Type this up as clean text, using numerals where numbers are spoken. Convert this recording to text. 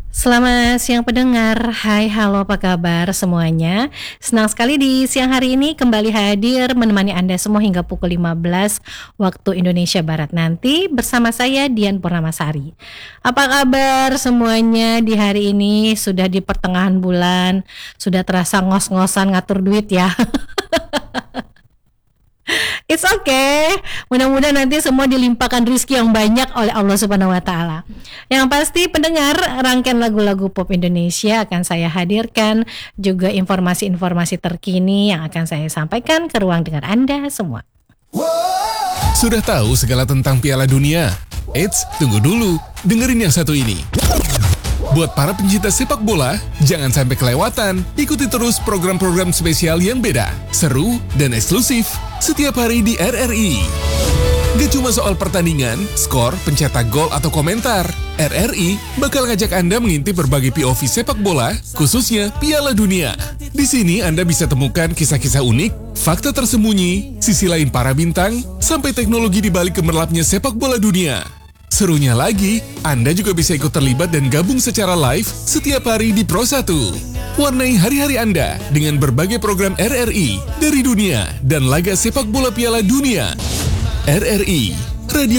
Selamat siang pendengar, hai halo apa kabar semuanya. Senang sekali di siang hari ini kembali hadir menemani Anda semua hingga pukul 15 waktu Indonesia Barat nanti bersama saya Dian Purnamasari. Apa kabar semuanya di hari ini, sudah di pertengahan bulan, sudah terasa ngos-ngosan ngatur duit ya. It's okay. Mudah-mudahan nanti semua dilimpahkan rezeki yang banyak oleh Allah Subhanahu wa taala. Yang pasti pendengar, rangkaian lagu-lagu pop Indonesia akan saya hadirkan, juga informasi-informasi terkini yang akan saya sampaikan ke ruang dengar Anda semua. Sudah tahu segala tentang Piala Dunia? Eits, tunggu dulu. Dengerin yang satu ini. Buat para pencinta sepak bola, jangan sampai kelewatan. Ikuti terus program-program spesial yang beda, seru, dan eksklusif setiap hari di RRI. Gak cuma soal pertandingan, skor, pencetak gol, atau komentar. RRI bakal ngajak Anda mengintip berbagai POV sepak bola, khususnya Piala Dunia. Di sini Anda bisa temukan kisah-kisah unik, fakta tersembunyi, sisi lain para bintang, sampai teknologi di balik gemerlapnya sepak bola dunia. Serunya lagi, Anda juga bisa ikut terlibat dan gabung secara live setiap hari di Pro1. Warnai hari-hari Anda dengan berbagai program RRI dari dunia dan laga sepak bola Piala Dunia. RRI, Radio